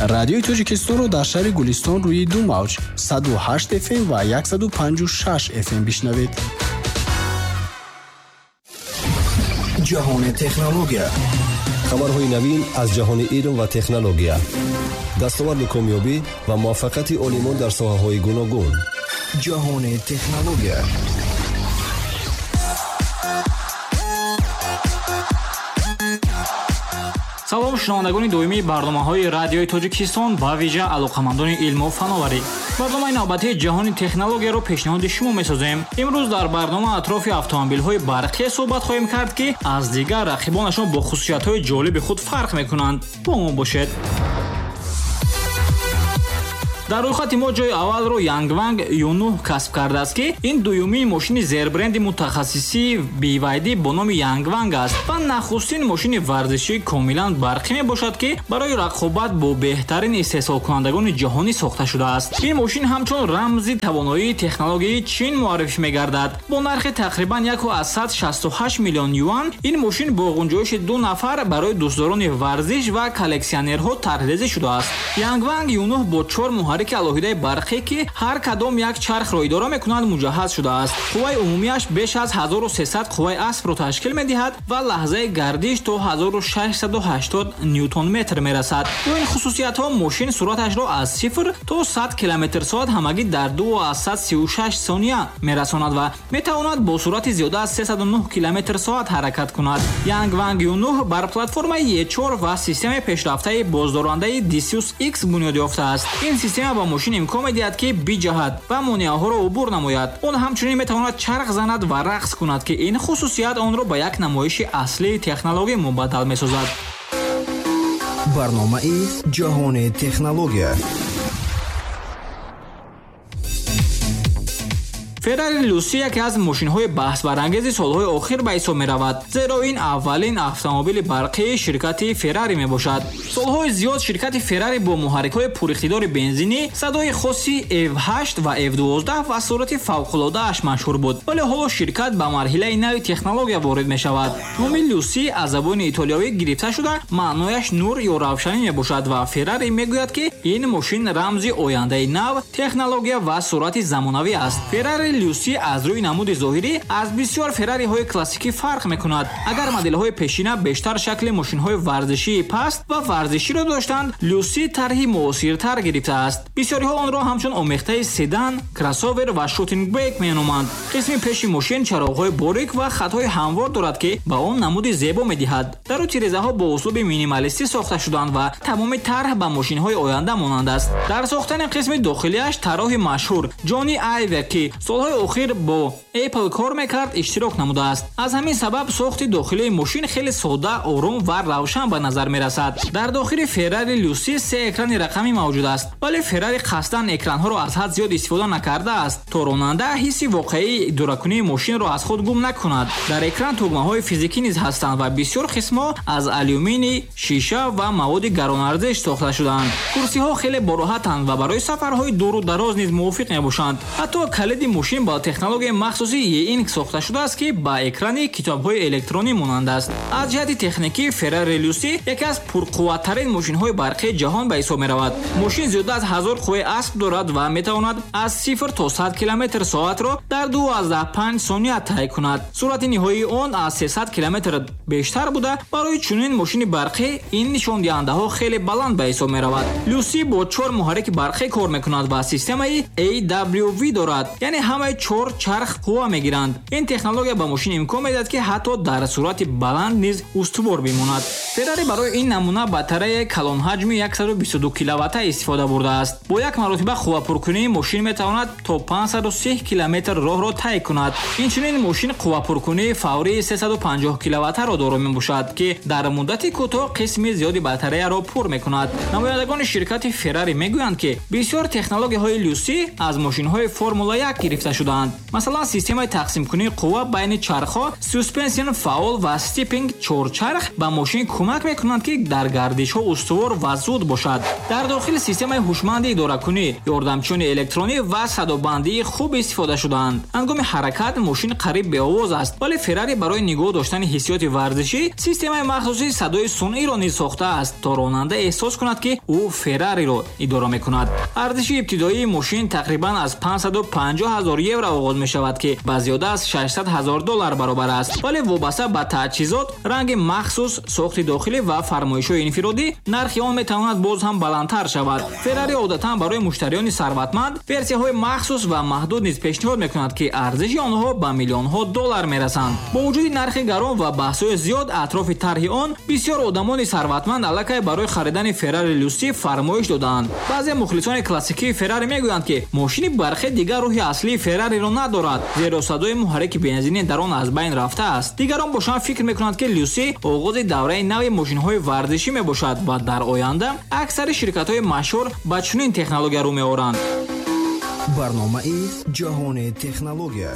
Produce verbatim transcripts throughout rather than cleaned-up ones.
радиои Тоҷикистонро дар шаҳри Гулистон рӯи ду мавҷ саду ҳашт эф эм ва саду панҷу шаш эф эм бишнавед. ҷаҳони технология. хабарҳои навин аз ҷаҳони илм ва технология. дастоварди комёбӣ ва муваффақияти олимон дар соҳаҳои гуногун. ҷаҳони технология. салом шунавандагони доимии барномаҳои радиои Тоҷикистон ба виҷа алоқамандони илму фановарӣ. барномаи навбатии ҷаҳони технологияро пешниҳоди шумо месозем. имрӯз дар барнома атрофи автомобилҳои барқӣ суҳбат хоҳем кард, ки аз дигар рақибонашон бо хусусиятҳои ҷолиби худ фарқ мекунанд. бо мо бошед. дар рӯйхати мо ҷои аввалро Янгванг ю нӯҳ касб кардааст, ки ин дуюмин мошини зербренди мутахассиси би вай ди бо номи Янгванг аст ва нахустин мошини варзишӣ комилан барқӣ мебошад, ки барои рақобат бо беҳтарин истеҳсолкунандагони ҷаҳонӣ сохта шудааст. ин мошин ҳамчун рамзи тавоноии технологияи Чин муаррифӣ мегардад. бо нархи тақрибан сад и шасту ҳашт миллион юан ин мошин бо ғунҷоиши ду нафар барои дӯстдорони варзиш ва коллексионерҳо тарҳрезӣ шудааст. Янгванг ю нӯҳ бо чор муҳаррики алоҳидаи барқӣ, ки ҳар кадом як чархро идора мекунанд, муҷаҳҳаз шудааст. қувваи умумияш беш аз ҳазору сесад қувваи аспро ташкил медиҳад ва лаҳзаи гардиш то ҳазору шашсаду ҳаштод ньютон метр мерасад. бо ин хусусиятҳо мошин суръаташро аз сифр то сад километр соат ҳамагӣ дар ду аз сад си у шаш сония мерасонад ва метавонад бо суръати зиёда аз сесаду нӯҳ километр соат ҳаракат кунад. Янгванг ю нӯҳ бар платформаи е чор ва системаи пешрафтаи боздорандаи Decius X бунёд ёфтааст. ин система ба мошин имкон медиҳад, ки биҷаҳад ва монеаҳоро убур намояд. он ҳамчунин метавонад чарх занад ва рақс кунад, ки ин хусусият онро ба як намоиши аслии технология мубаддал месозад. барномаи ҷаҳони технология. Ferrari Lucy яке аз мошинҳои баҳсбарангези солҳои охир ба ҳисоб меравад, зеро ин аввалин автомобили барқии ширкати Ferrari мебошад. солҳои зиёд ширкати Ferrari бо муҳаррикҳои пуриқтидори бензинӣ, садои хоси эф ҳашт ва эф дувоздаҳ ва суръати фавқулодааш машҳур буд, вале ҳоло ширкат ба марҳилаи нави технология ворид мешавад. номи Lucy аз забони итолиёвӣ гирифта шуда маънояш нур ё равшанӣ мебошад ва Ferrari мегӯяд, ки ин мошин рамзи ояндаи нав, технология ва суръати замонавӣ аст. Ferrari Lucy аз рӯи намуди зоҳирӣ аз бисёр Ferrariҳои классикӣ фарқ мекунад. агар моделҳои пешина бештар шакли мошинҳои варзишии паст ва варзиширо доштанд, Lucy тарҳи муосиртар гирифтааст. бисёриҳо онро ҳамчун омехтаи седан, кроссовер ва шутингбек меноманд. қисми пеши мошин чароғҳои борик ва хатҳои ҳамвор дорад, ки ба он намуди зебо медиҳад. дару тирезаҳо бо услуби минималистӣ сохта шуданд ва тамоми тарҳ ба мошинҳои оянда монанд аст. дар сохтани қисми дохилияш тарроҳи машҳур Ҷонни Айвер, ки солҳои охир бо Apple кор мекард, иштирок намудааст. аз ҳамин сабаб сохти дохилии мошин хеле сода, ором ва равшан ба назар мерасад. дар дохили Ferrari Lucy се экрани рақамӣ мавҷуд аст, вале Ferrari қасдан экранҳоро аз ҳад зиёд истифода накардааст, то ронанда ҳисси воқеии идоракунии мошинро аз худ гум накунад. дар экран тугмаҳои физикӣ низ ҳастанд ва бисёр қисмҳо аз алюминий, шиша ва маводи гаронарзиш сохта шудаанд. курсиҳо хеле бороҳатанд ва барои сафарҳои дуру дароз низ мувофиқ мебошанд. ҳатто калиди мошин ба технологияи махсуси e-ink сохта шудааст, ки ба экрани китобҳои электронӣ монанд аст. аз ҷиҳати техникӣ Ferrari Lucy яке аз пурқувваттарин мошинҳои барқии ҷаҳон ба ҳисоб меравад. мошин зиёда аз ҳазор қувваи асп дорад ва метавонад аз сифр то сад километр соатро дар дуаздаҳ панҷ сония тай кунад. суръати ниҳоии он аз сесад километр бештар буда, барои чунин мошини барқӣ ин нишондиҳандаҳо хеле баланд ба ҳисоб меравад. Lucy бо чор муҳаррики барқӣ кор мекунад ва системаи эй дабл ю ви дорад, яъне ҳамаи чор чарх қувва мегиранд. ин технология ба мошин имкон медиҳад, ки ҳатто дар суръати баланд низ устувор бимонад. Ferrari барои ин намуна батареяи калонҳаҷми сад и бисту ду киловатта истифода бурдааст. бо як маротиба қуввапуркунии мошин метавонад то панҷсаду си километр роҳро тай кунад. инчунин мошин қуввапуркунии фаврии сесаду панҷоҳ киловаттаро доро мебошад, ки дар муддати кӯтоҳ қисми зиёди батареяро пур мекунад. намояндагони ширкати Ferrari мегӯянд, ки бисёр технологияҳои Lucy аз мошинҳои Формула як гирифта шудаанд. Масалан, системаи тақсимкунии қувва байни чархҳо, суспенсион фаъол ва стиппинг чорчарх ба мошин кӯмак мекунанд ки дар гардишҳо устувор ва зуд бошад. Дар дохили системаи ҳушманди идоракунӣ, ёрдамчиёни электронӣ ва садобандии хуб истифода шудаанд. ҳангоми ҳаракат мошин қариб беовоз аст, вале Феррари барои нигоҳ доштани ҳиссиёти варзишӣ системаи махсуси садои сунъиро низ сохтааст, то ронанда эҳсос кунад ки ӯ Феррариро идора мекунад. арзиши ибтидоии мошин тақрибан аз панҷсаду панҷоҳ ҳазор евро оғоз мешавад, ки ба зиёда аз шашсад ҳазор доллар баробар аст. вале вобаста ба таҷҳизот, ранги махсус, сохти дохилӣ ва фармоишҳои инфиродӣ, нархи он метавонад боз ҳам баландтар шавад. Феррари одатан барои муштариёни сарватманд версияҳои махсус ва маҳдуд низ пешниҳод мекунад, ки арзиши онҳо ба миллионҳо доллар мерасанд. бо вуҷуди нархи гарон ва баҳсҳои зиёд атрофи тарҳи он, бисёр одамони сарватманд аллакай барои харидани Феррари Люси фармоиш додаанд. баъзе мухлисони классикии Феррари мегӯянд, ки мошини барқӣ дигар рӯҳи аслии Феррариро надорад, зеро садои муҳаррики бензинӣ дар он аз байн рафтааст. дигарон бошанд фикр мекунанд, ки Люси оғози давраи нави мошинҳои варзишӣ мебошад ва дар оянда аксари ширкатҳои машҳур ба чунин технология рӯ меоранд. барномаи ҷаҳони технология.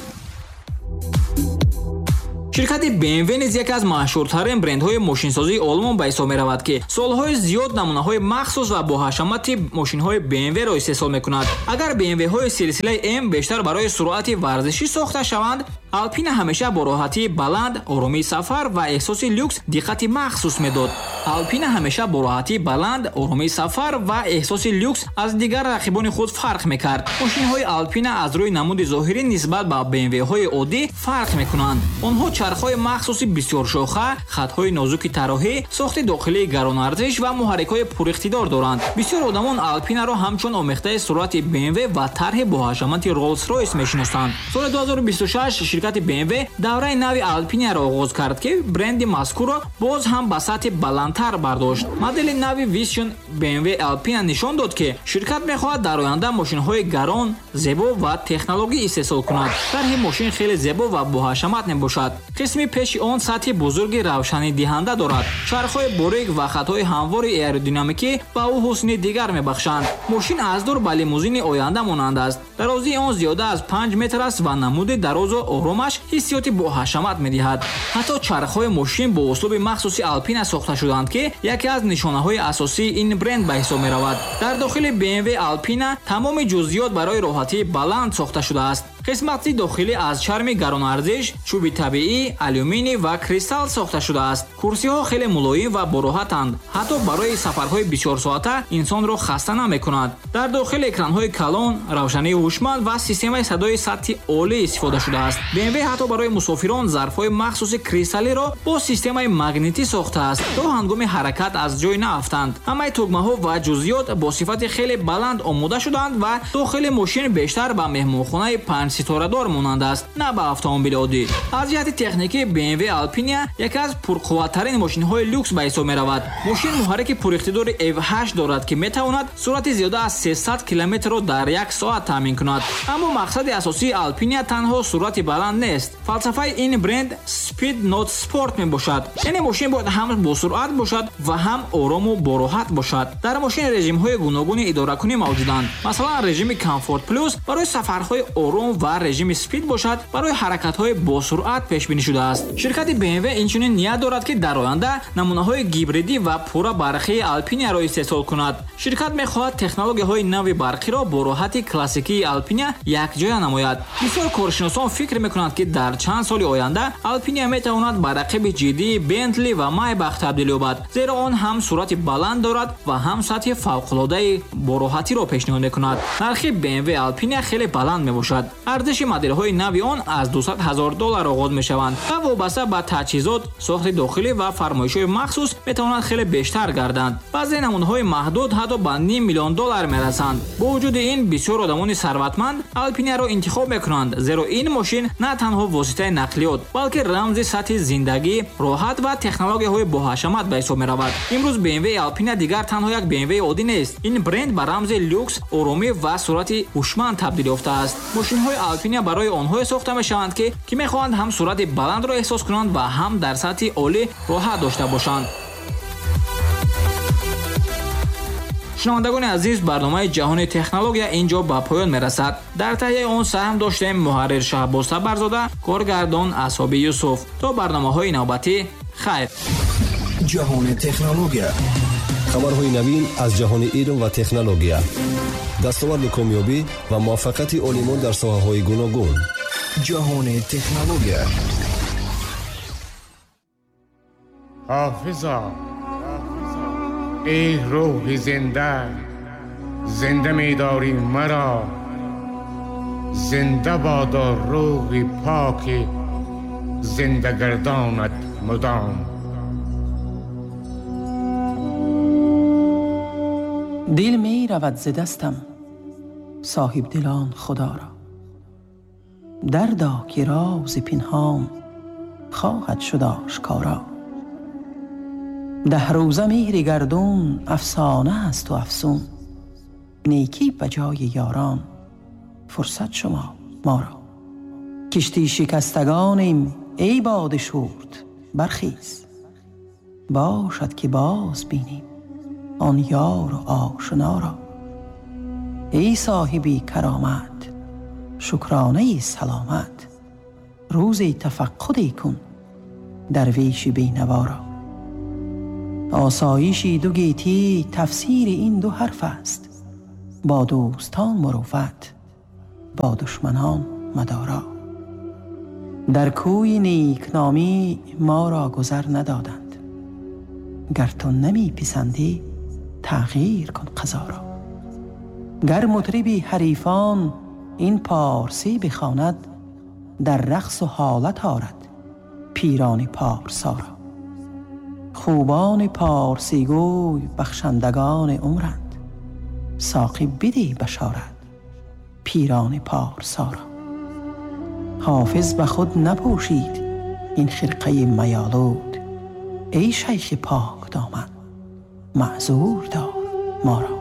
ширкати би эм ви низ яке аз маъшҳуртарин брендҳои мошинсозии олмон ба ҳисоб меравад, ки солҳои зиёд намунаҳои махсус ва боҳашамати мошинҳои би эм ви-ро истеҳсол мекунад. агар би эм ви-ҳои силсилаи М бештар барои суръати варзишӣ сохта шаванд, Alpina ҳамеша бо роҳатии баланд, оромии сафар ва эҳсоси люкс диққати махсус медод. Alpina ҳамеша бо роҳатии баланд, оромии сафар ва эҳсоси люкс аз дигар рақибони худ фарқ мекард. Мошинҳои Alpina аз рӯи намуди зоҳирӣ нисбат ба би эм ви-ҳои оддӣ фарқ мекунанд. Онҳо чархҳои махсуси бисёршоха, хатҳои нозуки тарроҳӣ, сохти дохилии гаронарзиш ва муҳаррикҳои пуриқтидор доранд. Бисёр одамон Alpinaро ҳамчун омехтаи суръати би эм ви ва тарҳи боҳашамати Rolls-Royce мешиносанд. Соли ду ҳазору бисту шаш ширкати би эм ви давраи нави Alpinaро оғоз кард, ки бренди мазкурро боз ҳам ба сатҳи баландтар бардошт. Модели нави Vision би эм ви Alpina нишон дод, ки ширкат мехоҳад дар оянда мошинҳои гарон, зебо ва технологӣ истеҳсол кунад. Тарҳи мошин хеле зебо ва боҳашамат мебошад. қисми пеши он сатҳи бузурги равшанидиҳанда дорад. Чархҳои борик ва хатҳои ҳамвори аэродинамикӣ ба ӯ ҳусни дигар мебахшанд. Мошин аз дур ба лимузини оянда монанд аст. Дарозии он зиёда аз панҷ метр аст ва намуди дарозу оромаш ҳиссиёти боҳашамат медиҳад. Ҳатто чархҳои мошин бо услуби махсуси Alpina сохта шуданд, ки яке аз нишонаҳои асосии ин бренд ба ҳисоб меравад. Дар дохили би эм ви Alpina тамоми ҷузъиёт барои роҳатии баланд сохта шудааст. қисмати дохилӣ аз чарми гаронарзиш, чӯби табиӣ, алюминий ва кристалл сохта шудааст. Курсиҳо хеле мулоим ва бороҳатанд. Ҳатто барои сафарҳои бисёрсоата инсонро хаста намекунад. Дар дохил экранҳои калон, равшании ҳушманд ва системаи садои сатҳи олӣ истифода шудааст. би эм ви ҳатто барои мусофирон зарфҳои махсуси кристаллиро бо системаи магнитӣ сохтааст, то ҳангоми ҳаракат аз ҷой наафтанд. ҳамаи тугмаҳо ва ҷузъиёт бо сифати хеле баланд омода шуданд ва дохили мошин бештар ба меҳмонхонаи панҷ ситорадор монанд аст, на ба автомобили оддӣ. Аз ҷиҳати техникӣ би эм ви Alpina яке аз пурқувваттарин мошинҳои люкс ба ҳисоб меравад. Мошин муҳаррики пуриқтидори эф ҳашт дорад, ки метавонад суръати зиёда аз сесад километрро дар як соат таъмин кунад. Аммо мақсади асосии Alpina танҳо суръати баланд нест. Фалсафаи ин бренд Speed Not Sport мебошад. Яъне мошин бояд ҳам босуръат бошад ва ҳам орому бороҳат бошад. Дар мошин режимҳои гуногуни идоракунӣ мавҷуданд. Масалан, режими Comfort Plus барои сафарҳои ором ва режими Speed бошад барои ҳаракатҳои босуръат пешбинӣ шудааст. Ширкати би эм ви инчунин ният дорад, ки дар оянда намунаҳои гибридӣ ва пурра барқии Alpinaро истеҳсол кунад. Ширкат мехоҳад технологияҳои нави барқиро бо роҳати классикии Alpina якҷоя намояд. Бисёр коршиносон фикр мекунанд, ки дар чанд соли оянда Alpina метавонад ба рақиби ҷиддии Bentley ва Maybach табдил ёбад, зеро он ҳам суръати баланд дорад ва ҳам сатҳи фавқулодаи бороҳатиро пешниҳод мекунад. нархи би эм ви Alpina хеле баланд мебошад. арзиши моделҳои нави он аз дусад ҳазор доллар оғоз мешаванд ва вобаста ба таҷҳизот, сохти дохилӣ ва фармоишҳои махсус метавонанд хеле бештар гарданд. баъзе намунаҳои маҳдуд ҳатто ба ним миллион доллар мерасанд. бо вуҷуди ин, бисёр одамони сарватманд Alpinaро интихоб мекунанд, зеро ин мошин на танҳо воситаи нақлиёт, балки рамзи сатҳи зиндагӣ, роҳат ва технологияҳои боҳашамат ба ҳисоб меравад. имрӯз би эм ви Alpina дигар танҳо як би эм ви оддӣ нест. ин бренд ба рамзи люкс, оромӣ ва суръати ҳушманд табдил ёфтааст. мошинҳои Alpina барои онҳое сохта мешаванд, ки ки мехоҳанд ҳам суръати баландро эҳсос кунанд ва ҳам дар сатҳи олӣ роҳат дошта бошанд. شنوندگان عزیز، برنامه جهان تکنولوژی اینجا به پایان میرسد. در تهیه آن سهم داشتیم محرر شهباز صبرزاده، کارگردان اصحابی یوسف. تا برنامه‌های نوبتی، خیر. جهان تکنولوژی، خبرهای نوین از جهان علم و تکنولوژی، دستاورد کامیابی و موفقیت عالمان در ساحه‌های گوناگون. جهان تکنولوژی. حافظا، ای روح زنده، زنده می‌داری مرا، زنده بادا روح پاک زنده گردانت مدام. دل می رود ز دستم صاحب دلان خدا را، دردا که راز پنهان خواهد شد آشکارا. ده روزه مهر گردون افسانه است و افسون، نیکی به جای یاران فرصت شما ما را. کشتی شکستگانیم ای باد شورد برخیز، باشد که باز بینیم آن یار و آشنا را. ای صاحبی کرامت شکرانه سلامت، روزی تفقدی کن درویش بینوا را. آسایشی دو گیتی تفسیر این دو حرف است، با دوستان مروت با دشمنان مدارا. در کوی نیکنامی ما را گذر ندادند، گر تو نمی پسندی تغییر کن قضا را. گر مطربی حریفان این پارسی بخواند، در رقص و حالت آرد پیران پارسا را. خوبان پارسی گوی بخشندگان عمرند، ساقی بدی بشارت پیران پارسا را. حافظ به خود نپوشید این خرقه میالود، ای شیخ پاک دامن معذور دار ما را.